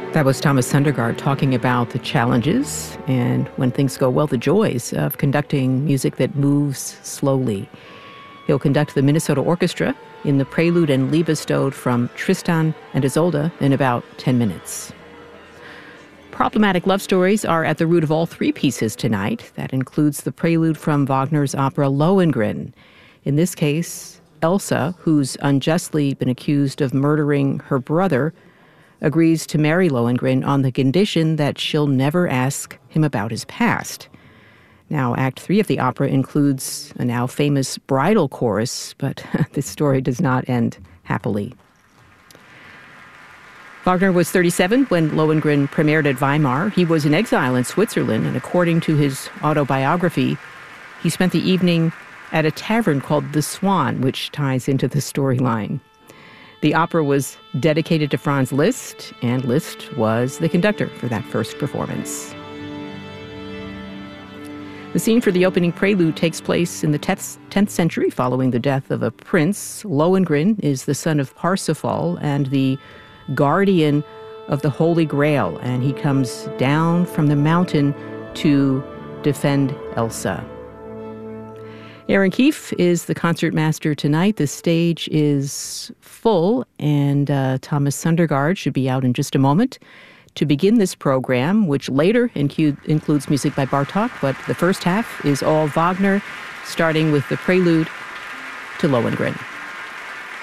That was Thomas Sundergaard talking about the challenges and, when things go well, the joys of conducting music that moves slowly. He'll conduct the Minnesota Orchestra in the Prelude and Liebestod from Tristan and Isolde in about 10 minutes. Problematic love stories are at the root of all three pieces tonight. That includes the prelude from Wagner's opera Lohengrin. In this case, Elsa, who's unjustly been accused of murdering her brother, agrees to marry Lohengrin on the condition that she'll never ask him about his past. Now, Act 3 of the opera includes a now famous bridal chorus, but this story does not end happily. Wagner was 37 when Lohengrin premiered at Weimar. He was in exile in Switzerland, and according to his autobiography, he spent the evening at a tavern called The Swan, which ties into the storyline. The opera was dedicated to Franz Liszt, and Liszt was the conductor for that first performance. The scene for the opening prelude takes place in the 10th century following the death of a prince. Lohengrin is the son of Parsifal and the guardian of the Holy Grail, and he comes down from the mountain to defend Elsa. Aaron Keefe is the concertmaster tonight. The stage is full, and Thomas Sundergaard should be out in just a moment to begin this program, which later includes music by Bartók, but the first half is all Wagner, starting with the prelude to Lohengrin.